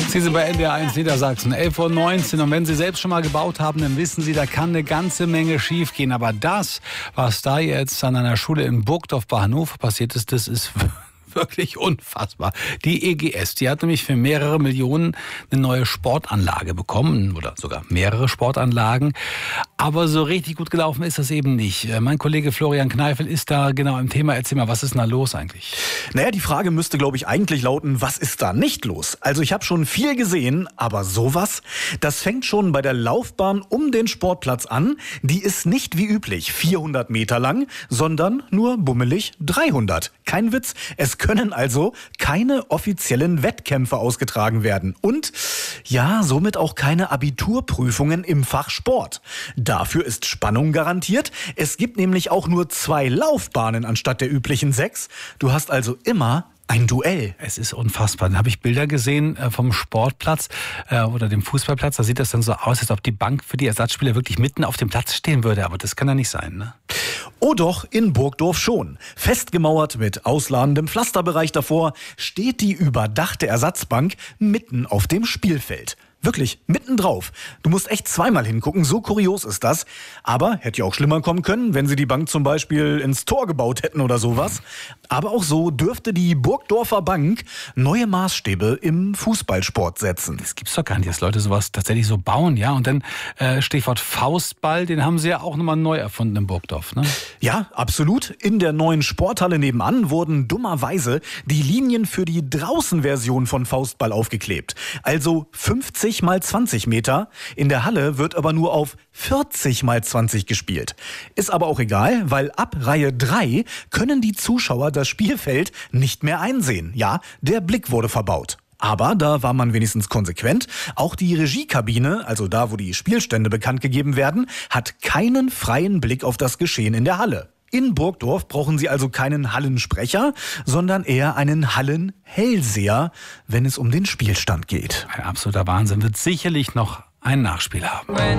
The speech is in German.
Sie sind bei NDR 1 Niedersachsen, 11:19 Uhr. Und wenn Sie selbst schon mal gebaut haben, dann wissen Sie, da kann eine ganze Menge schief gehen. Aber das, was da jetzt an einer Schule in Burgdorf bei Hannover passiert ist, das ist wirklich unfassbar. Die EGS, die hat nämlich für mehrere Millionen eine neue Sportanlage bekommen oder sogar mehrere Sportanlagen. Aber so richtig gut gelaufen ist das eben nicht. Mein Kollege Florian Kneifel ist da genau im Thema. Erzähl mal, was ist denn da los eigentlich? Naja, die Frage müsste, glaube ich, eigentlich lauten, was ist da nicht los? Also ich habe schon viel gesehen, aber sowas, das fängt schon bei der Laufbahn um den Sportplatz an. Die ist nicht wie üblich 400 Meter lang, sondern nur bummelig 300. Kein Witz, es können also keine offiziellen Wettkämpfe ausgetragen werden. Und ja, somit auch keine Abiturprüfungen im Fach Sport. Dafür ist Spannung garantiert. Es gibt nämlich auch nur 2 Laufbahnen anstatt der üblichen 6. Du hast also immer ein Duell. Es ist unfassbar. Dann habe ich Bilder gesehen vom Sportplatz oder dem Fußballplatz. Da sieht das dann so aus, als ob die Bank für die Ersatzspieler wirklich mitten auf dem Platz stehen würde. Aber das kann ja nicht sein, ne? Oh doch, in Burgdorf schon. Festgemauert mit ausladendem Pflasterbereich davor steht die überdachte Ersatzbank mitten auf dem Spielfeld. Wirklich, mitten drauf. Du musst echt zweimal hingucken, so kurios ist das. Aber hätte ja auch schlimmer kommen können, wenn sie die Bank zum Beispiel ins Tor gebaut hätten oder sowas. Aber auch so dürfte die Burgdorfer Bank neue Maßstäbe im Fußballsport setzen. Das gibt's doch gar nicht, dass Leute sowas tatsächlich so bauen, ja. Und dann Stichwort Faustball, den haben sie ja auch nochmal neu erfunden in Burgdorf, ne? Ja, absolut. In der neuen Sporthalle nebenan wurden dummerweise die Linien für die Draußenversion von Faustball aufgeklebt. Also 50 mal 20 Meter. In der Halle wird aber nur auf 40 mal 20 gespielt. Ist aber auch egal, weil ab Reihe 3 können die Zuschauer das Spielfeld nicht mehr einsehen. Ja, der Blick wurde verbaut. Aber da war man wenigstens konsequent. Auch die Regiekabine, also da, wo die Spielstände bekannt gegeben werden, hat keinen freien Blick auf das Geschehen in der Halle. In Burgdorf brauchen Sie also keinen Hallensprecher, sondern eher einen Hallenhellseher, wenn es um den Spielstand geht. Ein absoluter Wahnsinn. Wird sicherlich noch ein Nachspiel haben.